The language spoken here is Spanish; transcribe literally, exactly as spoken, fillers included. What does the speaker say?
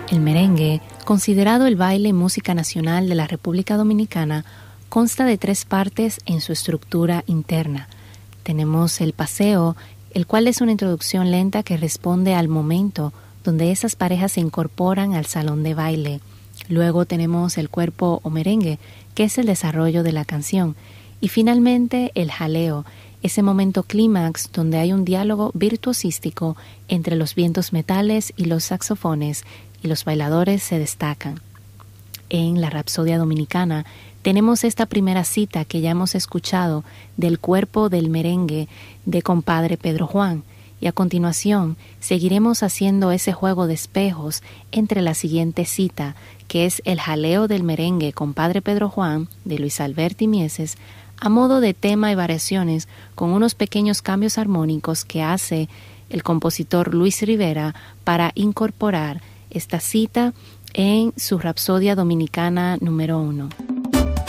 El merengue, considerado el baile y música nacional de la República Dominicana, consta de tres partes en su estructura interna. Tenemos el paseo, el cual es una introducción lenta que responde al momento donde esas parejas se incorporan al salón de baile. Luego tenemos el cuerpo o merengue, que es el desarrollo de la canción. Y finalmente el jaleo, ese momento clímax donde hay un diálogo virtuosístico entre los vientos metales y los saxofones y los bailadores se destacan. En la Rapsodia Dominicana tenemos esta primera cita que ya hemos escuchado del cuerpo del merengue de compadre Pedro Juan, y a continuación seguiremos haciendo ese juego de espejos entre la siguiente cita, que es el jaleo del merengue compadre Pedro Juan de Luis Alberti Mieses, a modo de tema y variaciones con unos pequeños cambios armónicos que hace el compositor Luis Rivera para incorporar esta cita en su Rapsodia Dominicana número uno.